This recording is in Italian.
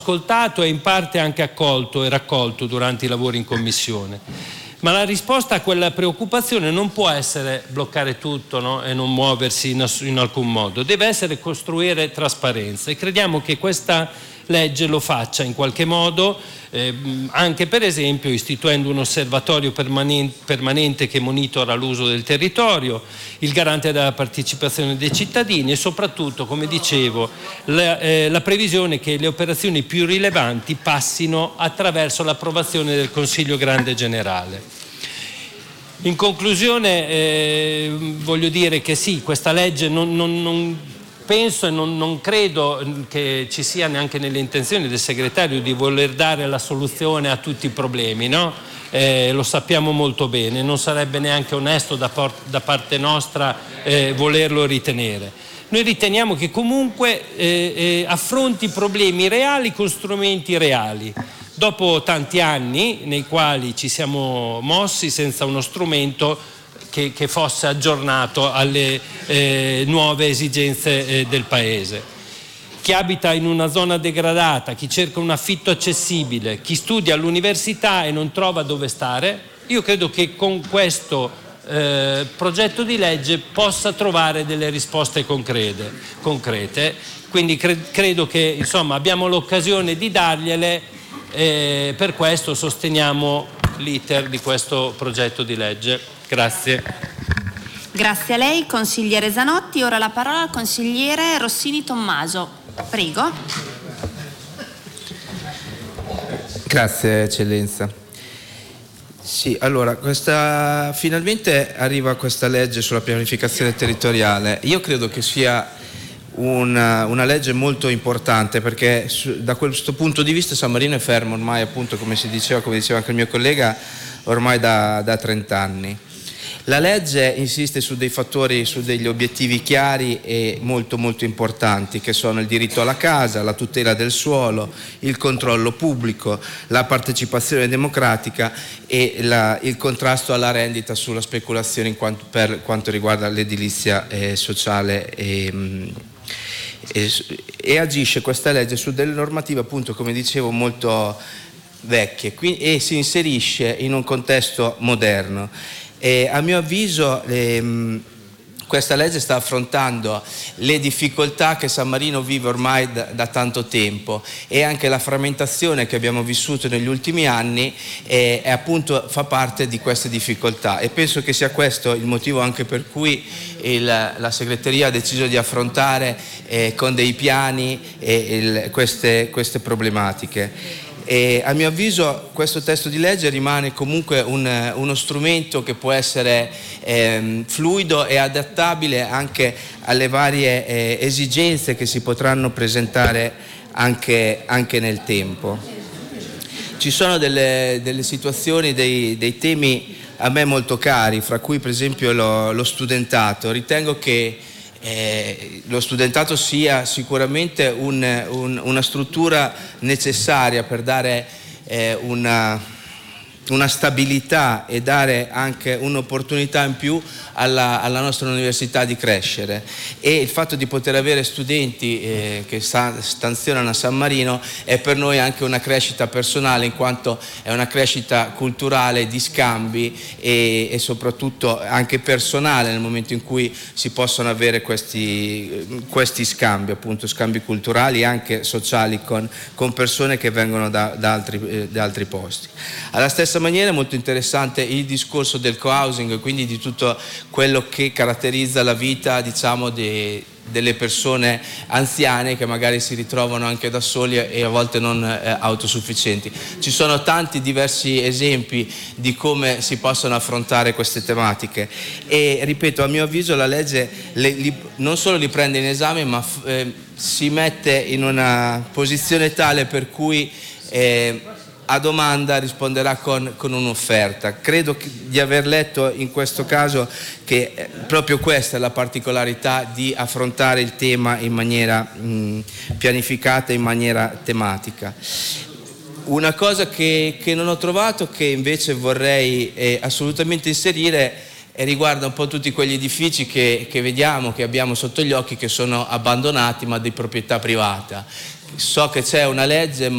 ascoltato e in parte anche accolto e raccolto durante i lavori in Commissione. Ma la risposta a quella preoccupazione non può essere bloccare tutto, no? E non muoversi in alcun modo. Deve essere costruire trasparenza e crediamo che questa legge lo faccia in qualche modo, anche per esempio istituendo un osservatorio permanente che monitora l'uso del territorio, il garante della partecipazione dei cittadini e soprattutto, come dicevo, la previsione che le operazioni più rilevanti passino attraverso l'approvazione del Consiglio Grande Generale. In conclusione voglio dire che sì, questa legge non penso e non credo che ci sia neanche nelle intenzioni del segretario di voler dare la soluzione a tutti i problemi, no? Lo sappiamo molto bene, non sarebbe neanche onesto da parte nostra volerlo ritenere. Noi riteniamo che comunque affronti i problemi reali con strumenti reali. Dopo tanti anni nei quali ci siamo mossi senza uno strumento che fosse aggiornato alle nuove esigenze del Paese. Chi abita in una zona degradata, chi cerca un affitto accessibile, chi studia all'università e non trova dove stare, io credo che con questo progetto di legge possa trovare delle risposte concrete. Quindi credo che insomma abbiamo l'occasione di dargliele, per questo sosteniamo l'iter di questo progetto di legge. Grazie. Grazie a lei, consigliere Zanotti. Ora la parola al consigliere Rossini Tommaso. Prego. Grazie Eccellenza. Sì, allora, finalmente arriva questa legge sulla pianificazione territoriale. Io credo che sia una legge molto importante perché da questo punto di vista San Marino è fermo ormai, appunto, come diceva anche il mio collega, ormai da 30 anni. La legge insiste su dei fattori, su degli obiettivi chiari e molto molto importanti, che sono il diritto alla casa, la tutela del suolo, il controllo pubblico, la partecipazione democratica e il contrasto alla rendita sulla speculazione per quanto riguarda l'edilizia sociale e agisce questa legge su delle normative, appunto, come dicevo, molto vecchie e si inserisce in un contesto moderno. A mio avviso questa legge sta affrontando le difficoltà che San Marino vive ormai da tanto tempo e anche la frammentazione che abbiamo vissuto negli ultimi anni appunto fa parte di queste difficoltà e penso che sia questo il motivo anche per cui la segreteria ha deciso di affrontare con dei piani queste problematiche. E a mio avviso questo testo di legge rimane comunque uno strumento che può essere fluido e adattabile anche alle varie esigenze che si potranno presentare anche nel tempo. Ci sono delle situazioni, dei temi a me molto cari, fra cui per esempio lo studentato. Ritengo che lo studentato sia sicuramente una struttura necessaria per dare una stabilità e dare anche un'opportunità in più alla nostra università di crescere, e il fatto di poter avere studenti che stanzionano a San Marino è per noi anche una crescita personale, in quanto è una crescita culturale di scambi e soprattutto anche personale, nel momento in cui si possono avere questi scambi, appunto scambi culturali e anche sociali con persone che vengono da altri posti. Alla stessa maniera è molto interessante il discorso del co-housing, quindi di tutto quello che caratterizza la vita, diciamo, delle persone anziane che magari si ritrovano anche da soli e a volte non autosufficienti. Ci sono tanti diversi esempi di come si possono affrontare queste tematiche e, ripeto, a mio avviso la legge non solo li prende in esame, ma si mette in una posizione tale per cui a domanda risponderà con un'offerta. Credo di aver letto in questo caso che proprio questa è la particolarità di affrontare il tema in maniera pianificata, in maniera tematica. Una cosa che non ho trovato, che invece vorrei assolutamente inserire, riguarda un po' tutti quegli edifici che vediamo, che abbiamo sotto gli occhi, che sono abbandonati ma di proprietà privata. So che c'è una legge,